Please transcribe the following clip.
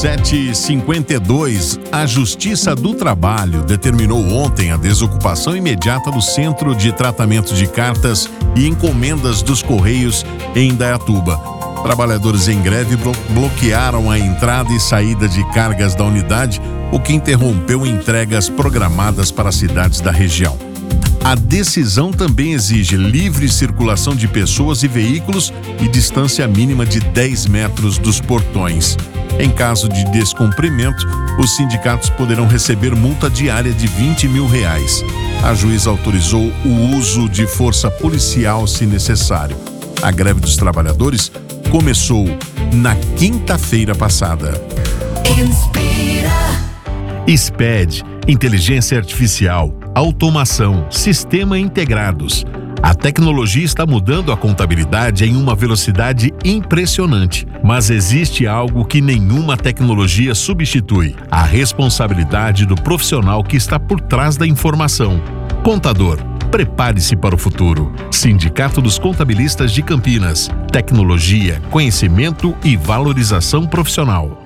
7h52, a Justiça do Trabalho determinou ontem a desocupação imediata do Centro de Tratamento de Cartas e Encomendas dos Correios em Indaiatuba. Trabalhadores em greve bloquearam a entrada e saída de cargas da unidade, o que interrompeu entregas programadas para cidades da região. A decisão também exige livre circulação de pessoas e veículos e distância mínima de 10 metros dos portões. Em caso de descumprimento, os sindicatos poderão receber multa diária de R$20 mil. A juíza autorizou o uso de força policial se necessário. A greve dos trabalhadores começou na quinta-feira passada. SPED, inteligência artificial, automação, sistema integrados. A tecnologia está mudando a contabilidade em uma velocidade impressionante, mas existe algo que nenhuma tecnologia substitui: a responsabilidade do profissional que está por trás da informação. Contador, prepare-se para o futuro. Sindicato dos Contabilistas de Campinas. Tecnologia, conhecimento e valorização profissional.